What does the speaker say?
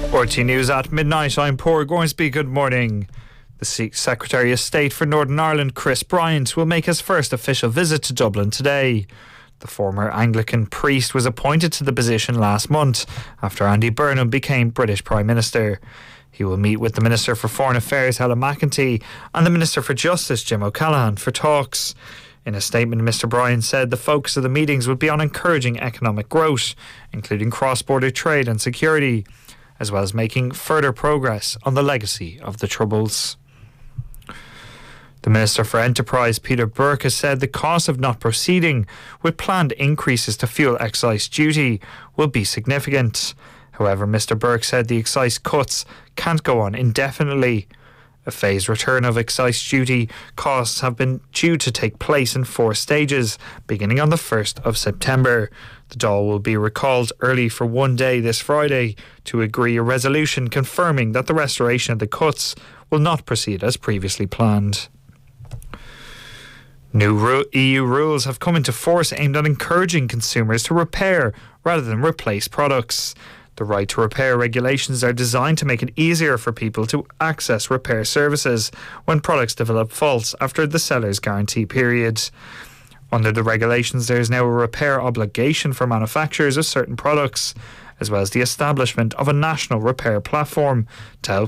RT News at midnight. I'm Paul Gormsby. Good morning. The Secretary of State for Northern Ireland, Chris Bryant, will make his first official visit to Dublin today. The former Anglican priest was appointed to the position last month after Andy Burnham became British Prime Minister. He will meet with the Minister for Foreign Affairs, Helen McEntee, and the Minister for Justice, Jim O'Callaghan, for talks. In a statement, Mr Bryant said the focus of the meetings would be on encouraging economic growth, including cross-border trade and security, as well as making further progress on the legacy of the Troubles. The Minister for Enterprise, Peter Burke, has said the cost of not proceeding with planned increases to fuel excise duty will be significant. However, Mr Burke said the excise cuts can't go on indefinitely. A phased return of excise duty costs have been due to take place in 4 stages, beginning on the 1st of September. The Dáil will be recalled early for one day this Friday to agree a resolution confirming that the restoration of the cuts will not proceed as previously planned. New EU rules have come into force aimed at encouraging consumers to repair rather than replace products. The right to repair regulations are designed to make it easier for people to access repair services when products develop faults after the seller's guarantee period. Under the regulations, there is now a repair obligation for manufacturers of certain products, as well as the establishment of a national repair platform to help